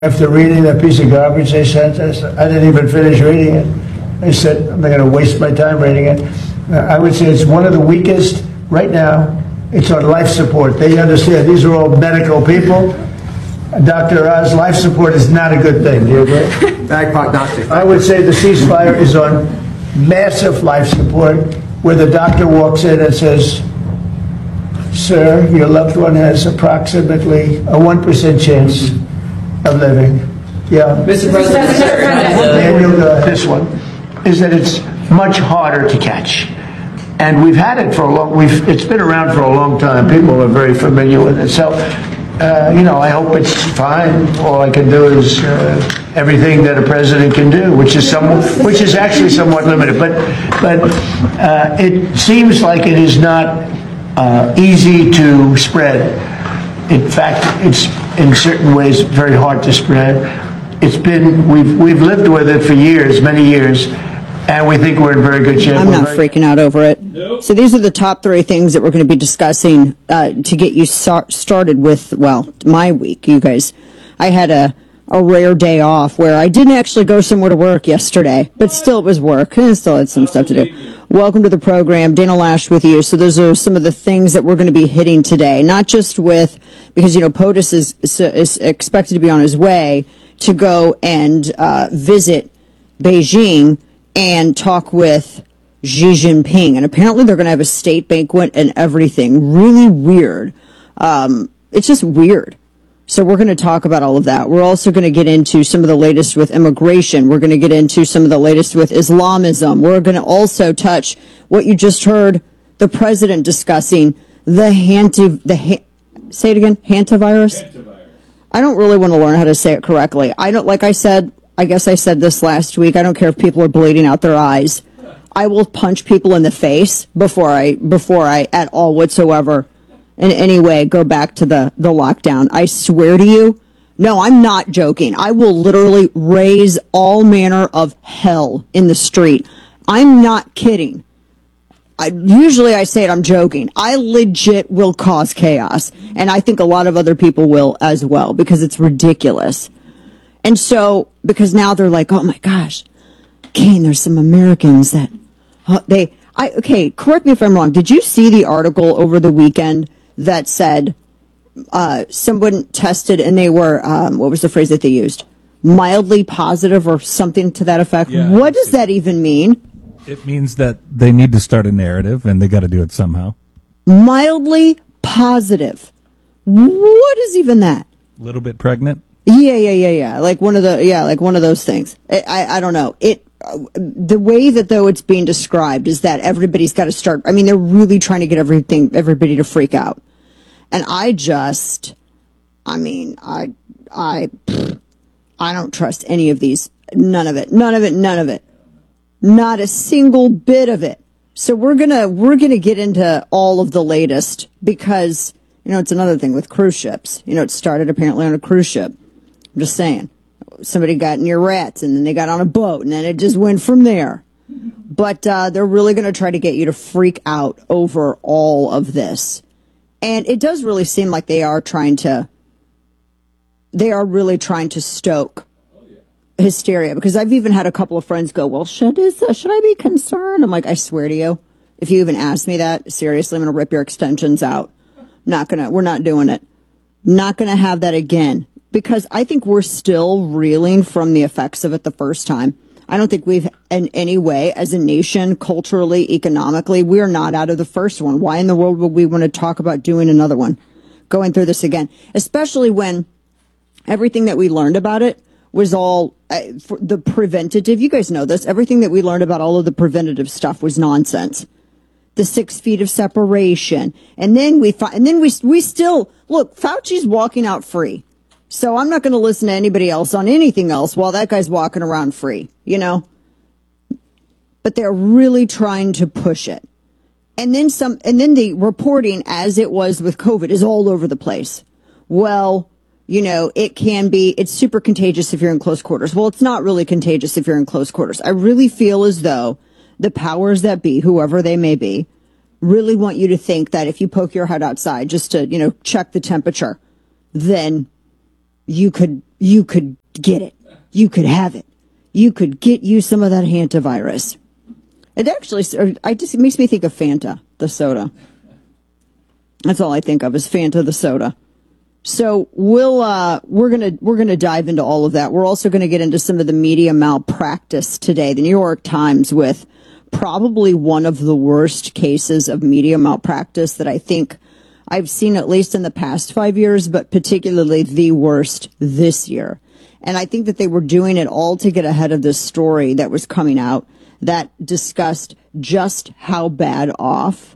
After reading that piece of garbage they sent us, I didn't even finish reading it. I said, I'm not going to waste my time reading it. I would say it's one of the weakest right now. It's on life support. They understand these are all medical people. Dr. Oz, life support is not a good thing. Do you agree? Bagpipe doctor. I would say the ceasefire is on massive life support, where the doctor walks in and says, sir, your loved one has approximately a 1% chance of living. Yeah. Mr. President. Daniel, this one is that it's much harder to catch. And we've had it for a long, it's been around for a long time. People are very familiar with it. So, I hope it's fine. All I can do is everything that a president can do, which is actually somewhat limited. But it seems like it is not easy to spread. In fact, it's in certain ways very hard to spread. We've lived with it for years, many years, and we think we're in very good shape. I'm not freaking out over it. Nope. So these are the top 3 things that we're going to be discussing to get you started with, well, my week, you guys. I had a rare day off where I didn't actually go somewhere to work yesterday, but still it was work and still had some stuff to do. Welcome to the program. Dana Loesch with you. So those are some of the things that we're going to be hitting today, not just with, because, POTUS is expected to be on his way to go and visit Beijing and talk with Xi Jinping. And apparently they're going to have a state banquet and everything. Really weird. It's just weird. So we're going to talk about all of that. We're also going to get into some of the latest with immigration. We're going to get into some of the latest with Islamism. We're going to also touch what you just heard the president discussing, say it again, hantavirus? I don't really want to learn how to say it correctly. I guess I said this last week. I don't care if people are bleeding out their eyes. I will punch people in the face before I at all whatsoever in any way go back to the lockdown. I swear to you, no, I'm not joking. I will literally raise all manner of hell in the street. I'm not kidding. Usually I say it, I'm joking. I legit will cause chaos. And I think a lot of other people will as well, because it's ridiculous. And so, because now they're like, oh my gosh, Kane, there's some Americans that, okay, correct me if I'm wrong. Did you see the article over the weekend that said someone tested and they were, what was the phrase that they used? Mildly positive or something to that effect? Yeah, what does that even mean? It means that they need to start a narrative and they got to do it somehow. Mildly positive. What is even that? A little bit pregnant? Yeah. Like one of those things. I don't know. The way that though it's being described is that everybody's got to start. I mean, they're really trying to get everybody to freak out. And I don't trust any of these. None of it. Not a single bit of it. So we're gonna get into all of the latest because, it's another thing with cruise ships. It started apparently on a cruise ship. I'm just saying. Somebody got near rats and then they got on a boat and then it just went from there. But they're really going to try to get you to freak out over all of this. And it does really seem like they are really trying to stoke hysteria, because I've even had a couple of friends go, well, should I be concerned? I'm like, I swear to you, if you even ask me that, seriously, I'm going to rip your extensions out. We're not doing it. Not going to have that again. Because I think we're still reeling from the effects of it the first time. I don't think we've, in any way, as a nation, culturally, economically, we're not out of the first one. Why in the world would we want to talk about doing another one? Going through this again? Especially when everything that we learned about it was all for the preventative. You guys know this. Everything that we learned about all of the preventative stuff was nonsense. The 6 feet of separation. And then we still, look, Fauci's walking out free. So I'm not going to listen to anybody else on anything else while that guy's walking around free, But they're really trying to push it. And then the reporting, as it was with COVID, is all over the place. Well, it's super contagious if you're in close quarters. Well, it's not really contagious if you're in close quarters. I really feel as though the powers that be, whoever they may be, really want you to think that if you poke your head outside just to, check the temperature, then you could you could get it. You could have it. You could get you some of that hantavirus. It actually, it makes me think of Fanta, the soda. That's all I think of is Fanta, the soda. So we're gonna dive into all of that. We're also gonna get into some of the media malpractice today. The New York Times with probably one of the worst cases of media malpractice that I think I've seen at least in the past 5 years, but particularly the worst this year. And I think that they were doing it all to get ahead of this story that was coming out that discussed just how bad off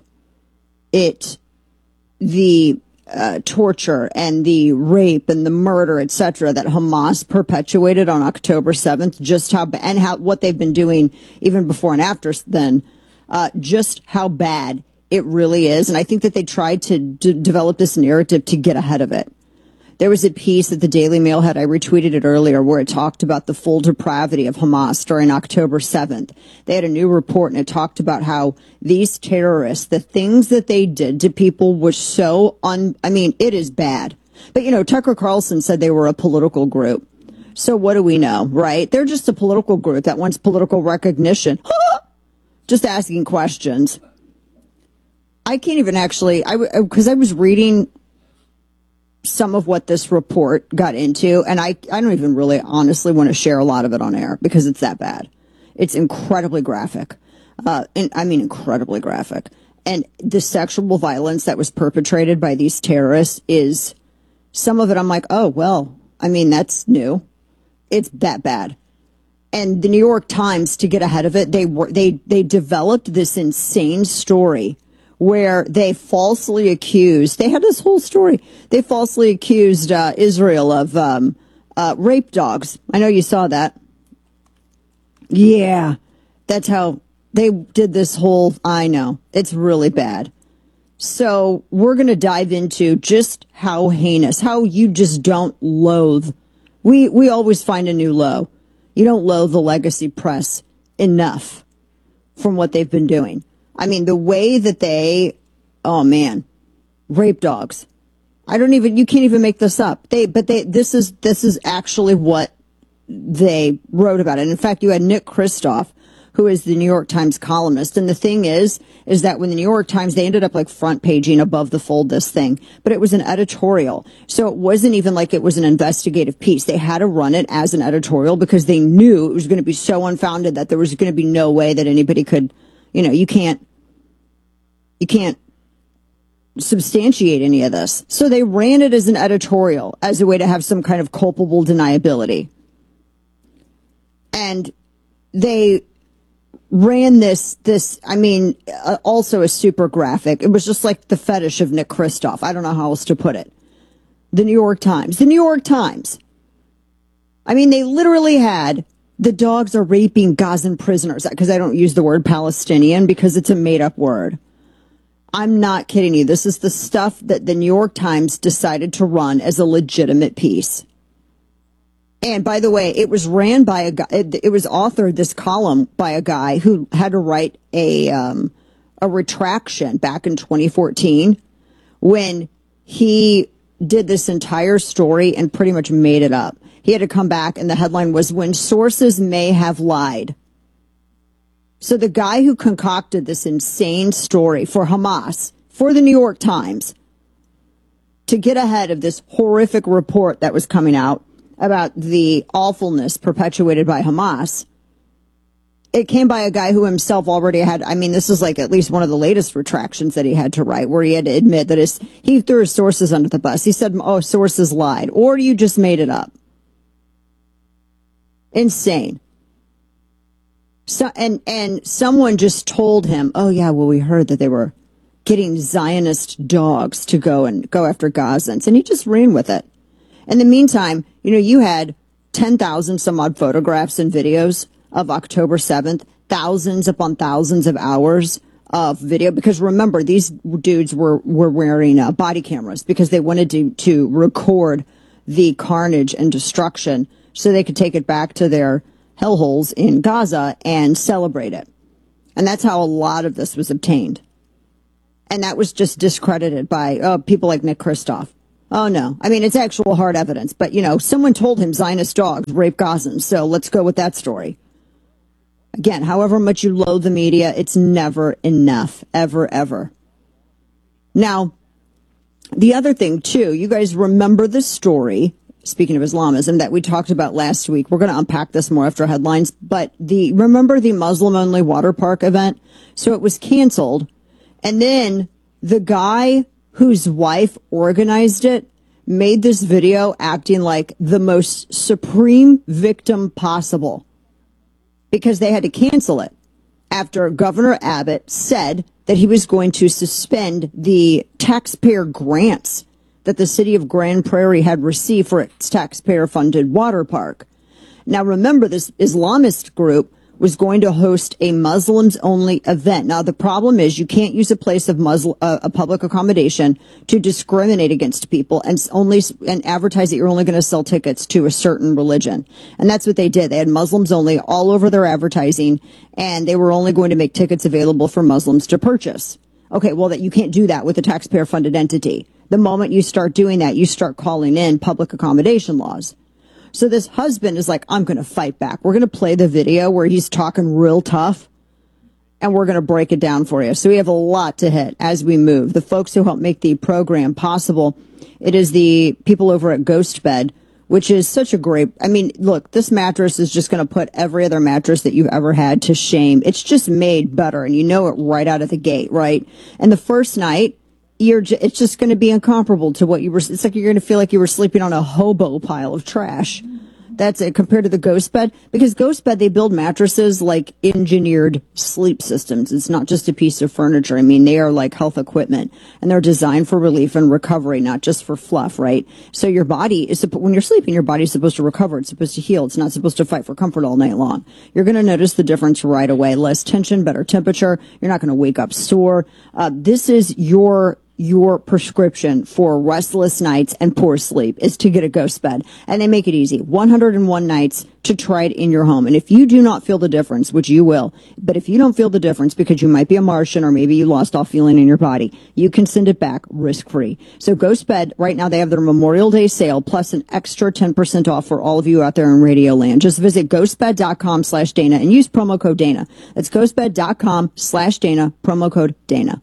the torture and the rape and the murder, etc., that Hamas perpetuated on October 7th, just what they've been doing even before and after then, just how bad it really is. And I think that they tried to develop this narrative to get ahead of it. There was a piece that the Daily Mail had, I retweeted it earlier, where it talked about the full depravity of Hamas during October 7th. They had a new report and it talked about how these terrorists, the things that they did to people was so it is bad. But, Tucker Carlson said they were a political group. So what do we know, right? They're just a political group that wants political recognition. Just asking questions. I can't even actually, because I was reading some of what this report got into, and I don't even really honestly want to share a lot of it on air because it's that bad. It's incredibly graphic. Incredibly graphic. And the sexual violence that was perpetrated by these terrorists is, some of it I'm like, oh, well, that's new. It's that bad. And the New York Times, to get ahead of it, they developed this insane story where they falsely accused, they had this whole story, they falsely accused Israel of rape dogs. I know you saw that. Yeah, that's how they did this whole, I know, it's really bad. So we're going to dive into just how heinous, how you just don't loathe. We always find a new low. You don't loathe the legacy press enough from what they've been doing. The way that rape dogs. You can't even make this up. This is actually what they wrote about it. In fact, you had Nick Kristof, who is the New York Times columnist. And the thing is that when the New York Times, they ended up like front paging above the fold this thing, but it was an editorial. So it wasn't even like it was an investigative piece. They had to run it as an editorial because they knew it was going to be so unfounded that there was going to be no way that anybody could, you can't substantiate any of this. So they ran it as an editorial, as a way to have some kind of culpable deniability. And they ran this, also a super graphic. It was just like the fetish of Nick Kristof. I don't know how else to put it. The New York Times. They literally had, the dogs are raping Gazan prisoners, because I don't use the word Palestinian because it's a made-up word. I'm not kidding you. This is the stuff that the New York Times decided to run as a legitimate piece. And by the way, it was ran by a guy, it was authored, this column, by a guy who had to write a retraction back in 2014 when he did this entire story and pretty much made it up. He had to come back, and the headline was, "When Sources May Have Lied." So the guy who concocted this insane story for Hamas, for the New York Times, to get ahead of this horrific report that was coming out about the awfulness perpetuated by Hamas, it came by a guy who himself already had, this is like at least one of the latest retractions that he had to write, where he had to admit that he threw his sources under the bus. He said, oh, sources lied, or you just made it up. Insane. So, and someone just told him, oh yeah, well, we heard that they were getting Zionist dogs to go after Gazans, and he just ran with it. In the meantime, you had 10,000 some odd photographs and videos of October 7th, thousands upon thousands of hours of video, because remember, these dudes were wearing body cameras because they wanted to record the carnage and destruction so they could take it back to their hellholes in Gaza and celebrate it. And that's how a lot of this was obtained. And that was just discredited by people like Nick Kristof. Oh, no. I mean, it's actual hard evidence. But, someone told him Zionist dogs rape Gazans. So let's go with that story. Again, however much you loathe the media, it's never enough. Ever, ever. Now, the other thing, too, you guys remember the story, speaking of Islamism, that we talked about last week. We're going to unpack this more after headlines. But remember the Muslim-only water park event? So it was canceled. And then the guy whose wife organized it made this video acting like the most supreme victim possible because they had to cancel it after Governor Abbott said that he was going to suspend the taxpayer grants that the city of Grand Prairie had received for its taxpayer-funded water park. Now, remember, this Islamist group was going to host a Muslims-only event. Now, the problem is you can't use a place of a public accommodation to discriminate against people and advertise that you're only going to sell tickets to a certain religion. And that's what they did. They had Muslims only all over their advertising, and they were only going to make tickets available for Muslims to purchase. Okay, well, you can't do that with a taxpayer-funded entity. The moment you start doing that, you start calling in public accommodation laws. So this husband is like, I'm going to fight back. We're going to play the video where he's talking real tough, and we're going to break it down for you. So we have a lot to hit as we move. The folks who help make the program possible, it is the people over at GhostBed, which is such a great, look, this mattress is just going to put every other mattress that you've ever had to shame. It's just made better, and you know it right out of the gate, right? And the first night, it's just going to be incomparable to what it's like you're going to feel like you were sleeping on a hobo pile of trash. That's it compared to the GhostBed, because GhostBed, they build mattresses like engineered sleep systems. It's not just a piece of furniture. They are like health equipment, and they're designed for relief and recovery, not just for fluff, right? So your body when you're sleeping, your body's supposed to recover. It's supposed to heal. It's not supposed to fight for comfort all night long. You're going to notice the difference right away. Less tension, better temperature. You're not going to wake up sore. This is your prescription for restless nights and poor sleep is to get a GhostBed. And they make it easy. 101 nights to try it in your home. And if you do not feel the difference, which you will, but if you don't feel the difference because you might be a Martian or maybe you lost all feeling in your body, you can send it back risk-free. So GhostBed, right now they have their Memorial Day sale plus an extra 10% off for all of you out there in Radio Land. Just visit ghostbed.com/Dana and use promo code Dana. That's ghostbed.com/Dana, promo code Dana.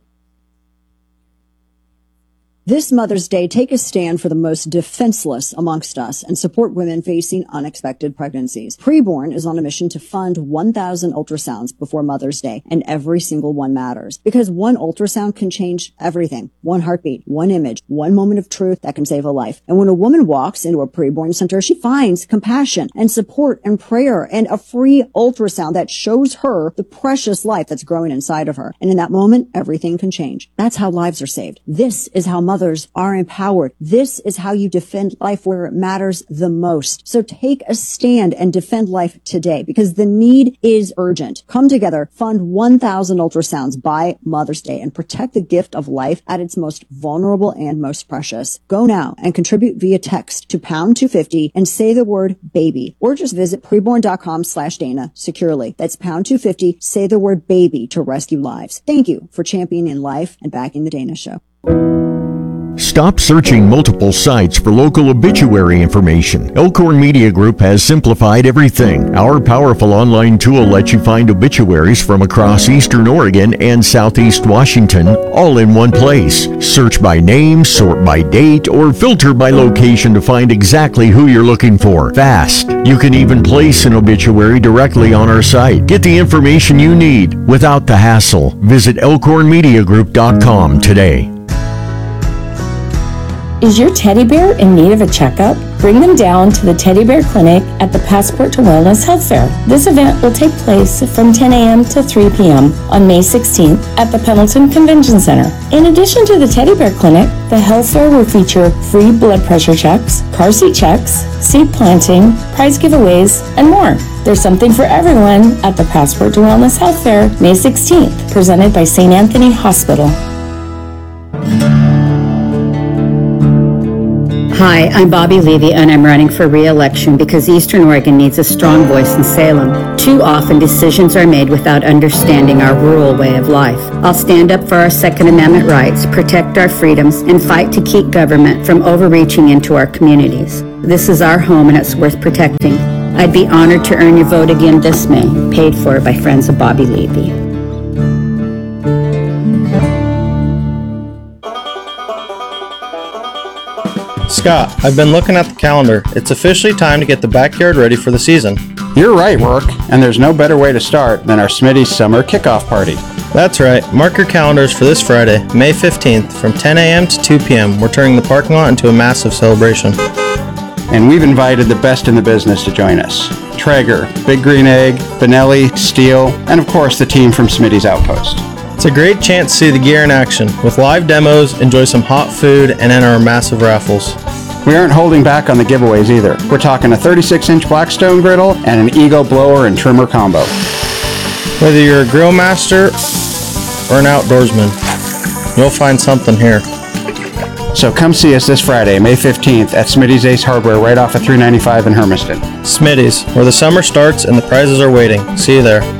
This Mother's Day, take a stand for the most defenseless amongst us and support women facing unexpected pregnancies. Preborn is on a mission to fund 1,000 ultrasounds before Mother's Day, and every single one matters. Because one ultrasound can change everything. One heartbeat, one image, one moment of truth that can save a life. And when a woman walks into a preborn center, she finds compassion and support and prayer and a free ultrasound that shows her the precious life that's growing inside of her. And in that moment, everything can change. That's how lives are saved. This is how mothers are empowered. This is how you defend life where it matters the most. So take a stand and defend life today because the need is urgent. Come together, fund 1,000 ultrasounds by Mother's Day and protect the gift of life at its most vulnerable and most precious. Go now and contribute via text to pound 250 and say the word baby, or just visit preborn.com/Dana securely. That's pound 250, say the word baby to rescue lives. Thank you for championing life and backing the Dana Show. Stop searching multiple sites for local obituary information. Elkhorn Media Group has simplified everything. Our powerful online tool lets you find obituaries from across Eastern Oregon and Southeast Washington, all in one place. Search by name, sort by date, or filter by location to find exactly who you're looking for. Fast. You can even place an obituary directly on our site. Get the information you need without the hassle. Visit elkhornmediagroup.com today. Is your teddy bear in need of a checkup? Bring them down to the Teddy Bear Clinic at the Passport to Wellness Health Fair. This event will take place from 10 a.m. to 3 p.m. on May 16th at the Pendleton Convention Center. In addition to the Teddy Bear Clinic, the health fair will feature free blood pressure checks, car seat checks, seed planting, prize giveaways, and more. There's something for everyone at the Passport to Wellness Health Fair, May 16th, presented by St. Anthony Hospital. Hi, I'm Bobby Levy, and I'm running for re-election because Eastern Oregon needs a strong voice in Salem. Too often, decisions are made without understanding our rural way of life. I'll stand up for our Second Amendment rights, protect our freedoms, and fight to keep government from overreaching into our communities. This is our home, and it's worth protecting. I'd be honored to earn your vote again this May, paid for by Friends of Bobby Levy. Scott, I've been looking at the calendar. It's officially time to get the backyard ready for the season. You're right, Rourke, and there's no better way to start than our Smitty's Summer Kickoff Party. That's right. Mark your calendars for this Friday, May 15th, from 10 a.m. to 2 p.m. We're turning the parking lot into a massive celebration. And we've invited the best in the business to join us. Traeger, Big Green Egg, Benelli, Steel, and of course the team from Smitty's Outpost. It's a great chance to see the gear in action. With live demos, enjoy some hot food, and enter our massive raffles. We aren't holding back on the giveaways either. We're talking a 36-inch Blackstone griddle and an Eagle blower and trimmer combo. Whether you're a grill master or an outdoorsman, you'll find something here. So come see us this Friday, May 15th at Smitty's Ace Hardware right off of 395 in Hermiston. Smitty's, where the summer starts and the prizes are waiting. See you there.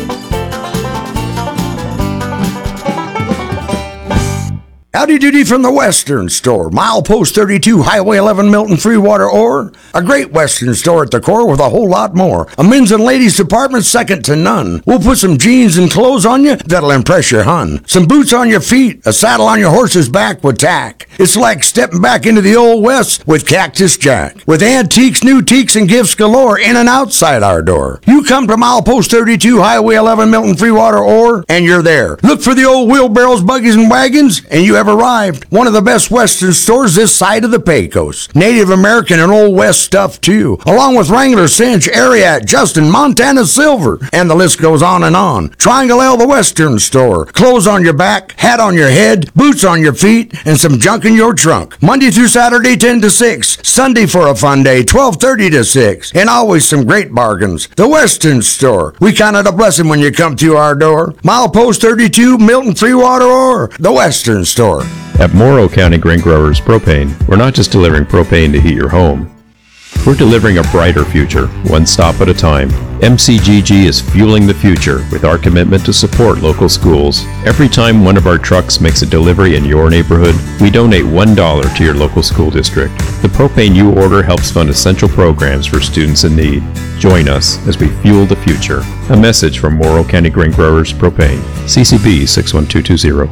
Howdy doody from the Western Store, milepost 32, Highway 11, Milton, Freewater, Ore. A great Western store at the core with a whole lot more. A men's and ladies department second to none. We'll put some jeans and clothes on you that'll impress your hun. Some boots on your feet, a saddle on your horse's back with tack. It's like stepping back into the old West with Cactus Jack. With antiques, new teaks, and gifts galore in and outside our door. You come to milepost 32, Highway 11, Milton, Freewater, Ore, and you're there. Look for the old wheelbarrows, buggies, and wagons, and you have arrived. One of the best Western stores this side of the Pecos. Native American and Old West stuff too, along with Wrangler, Cinch, Ariat, Justin, Montana Silver, and the list goes on and on. Triangle L, the Western Store. Clothes on your back, hat on your head, boots on your feet, and some junk in your trunk. Monday through Saturday, 10 to 6. Sunday for a fun day, 12:30 to 6. And always some great bargains. The Western Store. We count it a blessing when you come through our door. Milepost 32, Milton, Freewater, Ore. The Western Store. At Morrow County Grain Growers Propane, we're not just delivering propane to heat your home. We're delivering a brighter future, one stop at a time. MCGG is fueling the future with our commitment to support local schools. Every time one of our trucks makes a delivery in your neighborhood, we donate $1 to your local school district. The propane you order helps fund essential programs for students in need. Join us as we fuel the future. A message from Morrow County Grain Growers Propane, CCB 61220.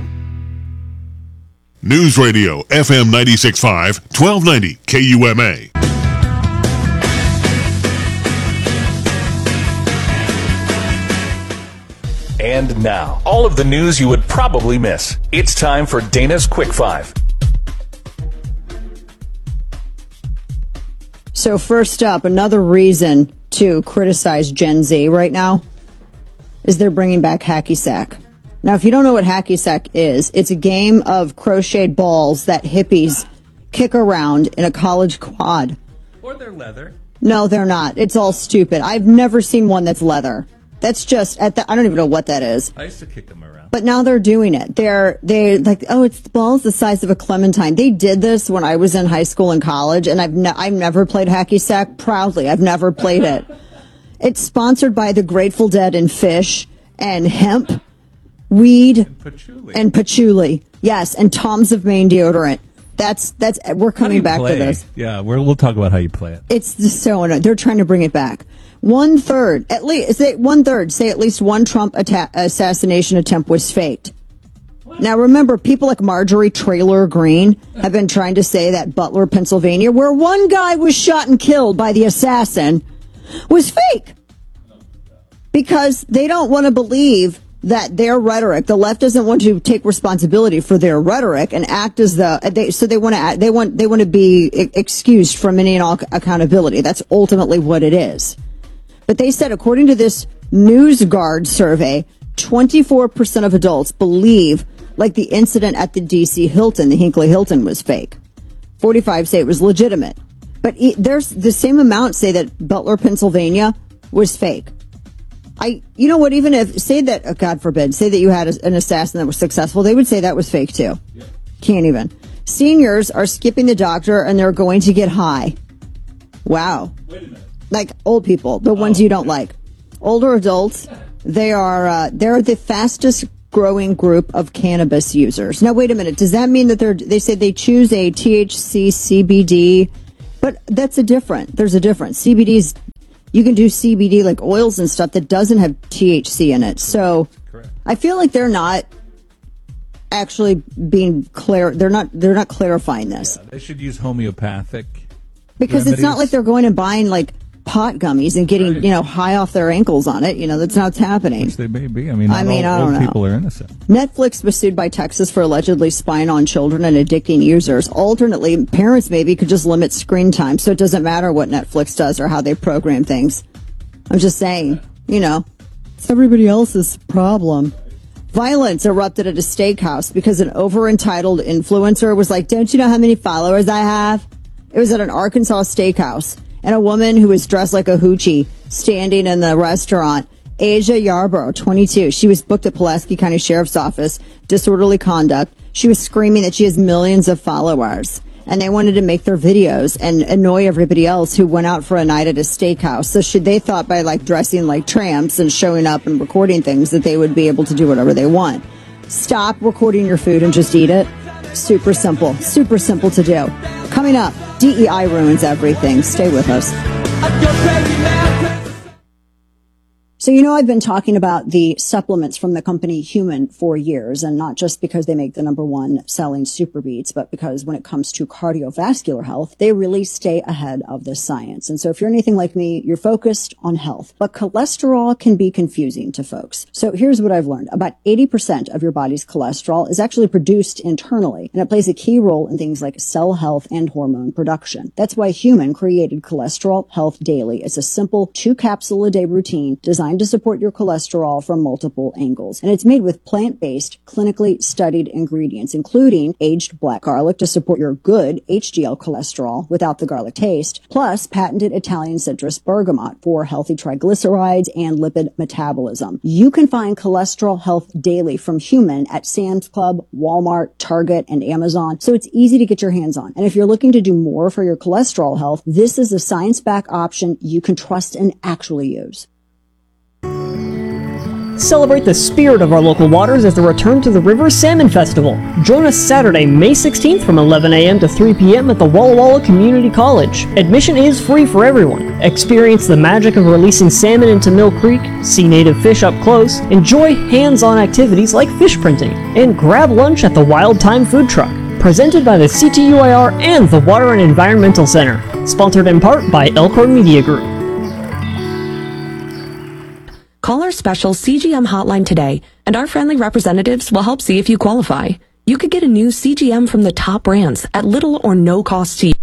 News Radio, FM 96.5, 1290 KUMA. And now, all of the news you would probably miss. It's time for Dana's Quick Five. So first up, another reason to criticize Gen Z right now is they're bringing back hacky sack. Now, if you don't know what hacky sack is, it's a game of crocheted balls that hippies kick around in a college quad. Or they're leather. No, they're not. It's all stupid. I've never seen one that's leather. That's just I don't even know what that is. I used to kick them around. But now they're doing it. They're like, oh, it's the balls the size of a clementine. They did this when I was in high school and college, and I've never played hacky sack. Proudly, I've never played it. It's sponsored by the Grateful Dead and Fish and hemp, weed, and patchouli. Yes, and Tom's of Maine deodorant. That's we're coming back to this. Yeah, we'll talk about how you play it. It's just so annoying. They're trying to bring it back. At least one Trump assassination attempt was faked. Now remember, people like Marjorie Taylor Greene have been trying to say that Butler, Pennsylvania, where one guy was shot and killed by the assassin, was fake. Because they don't want to believe that their rhetoric, the left doesn't want to take responsibility for their rhetoric and act as they want to be excused from any and all accountability. That's ultimately what it is. But they said, according to this NewsGuard survey, 24% of adults believe, like the incident at the D.C. Hilton, the Hinckley Hilton, was fake. 45 say it was legitimate. But there's the same amount say that Butler, Pennsylvania, was fake. Even if, say that, God forbid, say that you had an assassin that was successful, they would say that was fake too. Yeah. Can't even. Seniors are skipping the doctor and they're going to get high. Wow. Wait a minute. Like old people, the ones you don't like. Older adults, they're the fastest growing group of cannabis users. Now, wait a minute. Does that mean that they say they choose a THC CBD? But there's a difference. CBD's, you can do CBD like oils and stuff that doesn't have THC in it. So correct. I feel like they're not actually being clear. They're not clarifying this. Yeah, they should use homeopathic. Because remedies. It's not like they're going and buying like pot gummies and getting, high off their ankles on it. That's not what's happening. Which they may be. I mean, I don't know. People are innocent. Netflix was sued by Texas for allegedly spying on children and addicting users. Alternately, parents maybe could just limit screen time so it doesn't matter what Netflix does or how they program things. I'm just saying, it's everybody else's problem. Violence erupted at a steakhouse because an over-entitled influencer was like, "Don't you know how many followers I have?" It was at an Arkansas steakhouse. And a woman who was dressed like a hoochie standing in the restaurant, Asia Yarborough, 22. She was booked at Pulaski County Sheriff's Office, disorderly conduct. She was screaming that she has millions of followers. And they wanted to make their videos and annoy everybody else who went out for a night at a steakhouse. So they thought by like dressing like tramps and showing up and recording things that they would be able to do whatever they want. Stop recording your food and just eat it. Super simple to do. Coming up, DEI ruins everything. Stay with us. So, I've been talking about the supplements from the company Human for years, and not just because they make the #1 selling Super Beats, but because when it comes to cardiovascular health, they really stay ahead of the science. And so if you're anything like me, you're focused on health, but cholesterol can be confusing to folks. So here's what I've learned. About 80% of your body's cholesterol is actually produced internally, and it plays a key role in things like cell health and hormone production. That's why Human created Cholesterol Health Daily. It's a simple 2-capsule-a-day routine designed to support your cholesterol from multiple angles. And it's made with plant-based, clinically studied ingredients, including aged black garlic to support your good HDL cholesterol without the garlic taste, plus patented Italian citrus bergamot for healthy triglycerides and lipid metabolism. You can find Cholesterol Health Daily from Human at Sam's Club, Walmart, Target, and Amazon, so it's easy to get your hands on. And if you're looking to do more for your cholesterol health, this is a science-backed option you can trust and actually use. Celebrate the spirit of our local waters as the return to the River Salmon Festival. Join us Saturday, May 16th from 11 a.m. to 3 p.m. at the Walla Walla Community College. Admission is free for everyone. Experience the magic of releasing salmon into Mill Creek, see native fish up close, enjoy hands-on activities like fish printing, and grab lunch at the Wild Time Food Truck. Presented by the CTUIR and the Water and Environmental Center. Sponsored in part by Elkhorn Media Group. Call our special CGM hotline today, and our friendly representatives will help see if you qualify. You could get a new CGM from the top brands at little or no cost to you.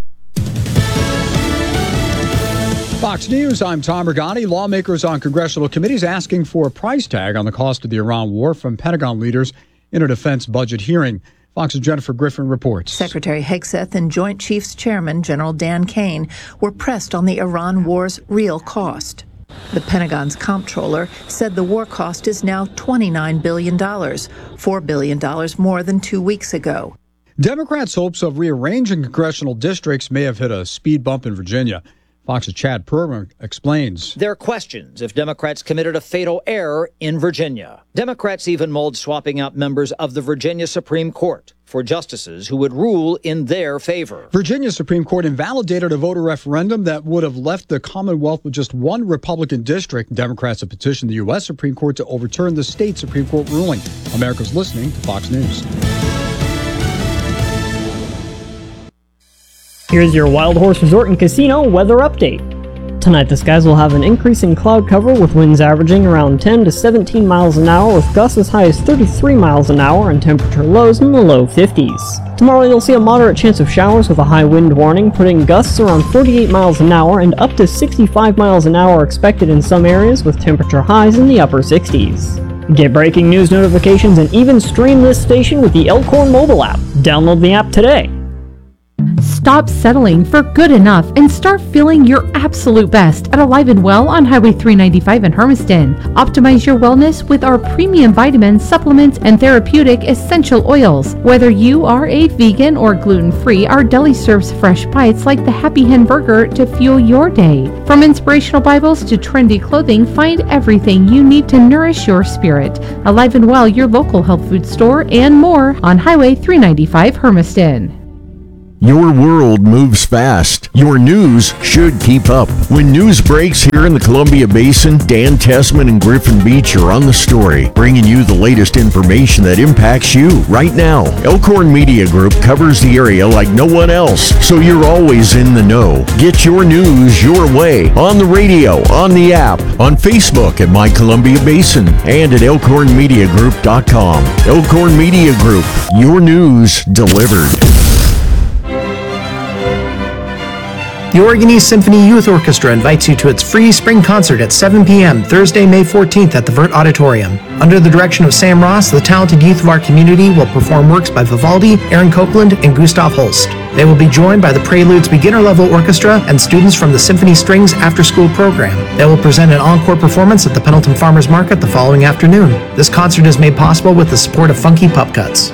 Fox News, I'm Tom Regani. Lawmakers on congressional committees asking for a price tag on the cost of the Iran war from Pentagon leaders in a defense budget hearing. Fox's Jennifer Griffin reports. Secretary Hegseth and Joint Chiefs Chairman General Dan Kane were pressed on the Iran war's real cost. The Pentagon's comptroller said the war cost is now $29 billion, $4 billion more than 2 weeks ago. Democrats' hopes of rearranging congressional districts may have hit a speed bump in Virginia. Fox's Chad Perman explains. There are questions if Democrats committed a fatal error in Virginia. Democrats even mulled swapping out members of the Virginia Supreme Court for justices who would rule in their favor. Virginia Supreme Court invalidated a voter referendum that would have left the Commonwealth with just one Republican district. Democrats have petitioned the U.S. Supreme Court to overturn the state Supreme Court ruling. America's listening to Fox News. Here's your Wild Horse Resort and Casino weather update. Tonight the skies will have an increase in cloud cover with winds averaging around 10 to 17 miles an hour with gusts as high as 33 miles an hour and temperature lows in the low 50s. Tomorrow you'll see a moderate chance of showers with a high wind warning, putting gusts around 48 miles an hour and up to 65 miles an hour expected in some areas with temperature highs in the upper 60s. Get breaking news notifications and even stream this station with the Elkhorn mobile app. Download the app today. Stop settling for good enough and start feeling your absolute best at Alive and Well on Highway 395 in Hermiston. Optimize your wellness with our premium vitamins, supplements, and therapeutic essential oils. Whether you are a vegan or gluten-free, our deli serves fresh bites like the Happy Hen Burger to fuel your day. From inspirational Bibles to trendy clothing, find everything you need to nourish your spirit. Alive and Well, your local health food store, and more on Highway 395 Hermiston. Your world moves fast. Your news should keep up. When news breaks here in the Columbia Basin, Dan Tessman and Griffin Beach are on the story, bringing you the latest information that impacts you right now. Elkhorn Media Group covers the area like no one else, so you're always in the know. Get your news your way on the radio, on the app, on Facebook at My Columbia Basin, and at elkhornmediagroup.com. Elkhorn Media Group, your news delivered. The Oregon East Symphony Youth Orchestra invites you to its free spring concert at 7 p.m. Thursday, May 14th at the Vert Auditorium. Under the direction of Sam Ross, the talented youth of our community will perform works by Vivaldi, Aaron Copland, and Gustav Holst. They will be joined by the Preludes beginner-level orchestra and students from the Symphony Strings after-school program. They will present an encore performance at the Pendleton Farmers Market the following afternoon. This concert is made possible with the support of Funky Pup Cuts.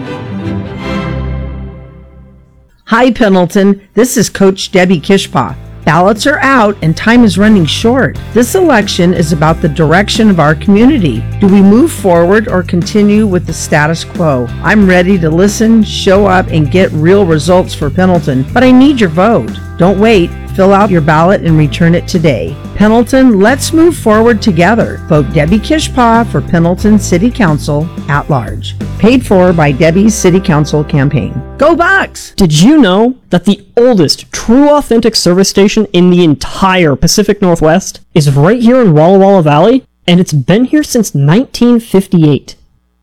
Hi, Pendleton. This is Coach Debbie Kishpa. Ballots are out and time is running short. This election is about the direction of our community. Do we move forward or continue with the status quo? I'm ready to listen, show up, and get real results for Pendleton, but I need your vote. Don't wait. Fill out your ballot and return it today. Pendleton, let's move forward together. Vote Debbie Kishpa for Pendleton City Council at large. Paid for by Debbie's City Council campaign. Go Bucks! Did you know that the oldest true authentic service station in the entire Pacific Northwest is right here in Walla Walla Valley? And it's been here since 1958.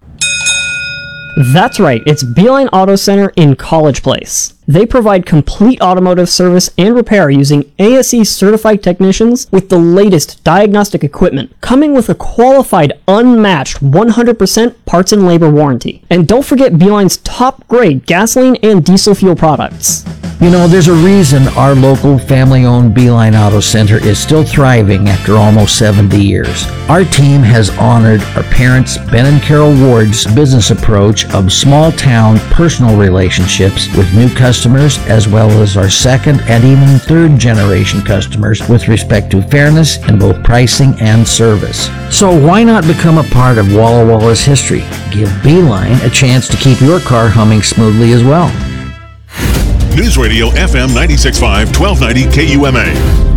That's right, it's Beeline Auto Center in College Place. They provide complete automotive service and repair using ASE certified technicians with the latest diagnostic equipment, coming with a qualified, unmatched 100% parts and labor warranty. And don't forget Beeline's top grade gasoline and diesel fuel products. You know, there's a reason our local family-owned Beeline Auto Center is still thriving after almost 70 years. Our team has honored our parents, Ben and Carol Ward's business approach of small-town personal relationships with new customers, as well as our second and even third generation customers with respect to fairness in both pricing and service. So why not become a part of Walla Walla's history? Give Beeline a chance to keep your car humming smoothly as well. News Radio FM 96.5, 1290 KUMA.